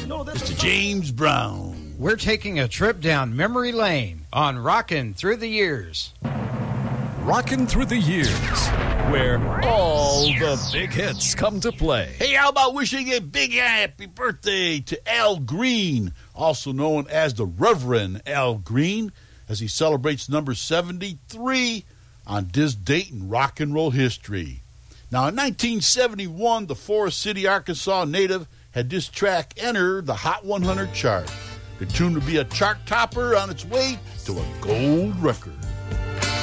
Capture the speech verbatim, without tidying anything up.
Mister James Brown. We're taking a trip down memory lane on Rockin' Through the Years. Rockin' Through the Years, where all the big hits come to play. Hey, how about wishing a big happy birthday to Al Green, also known as the Reverend Al Green, as he celebrates number seventy-three on this date in rock and roll history. Now, in nineteen seventy-one, the Forest City, Arkansas native had this track enter the Hot one hundred chart. The tune would be a chart topper on its way to a gold record.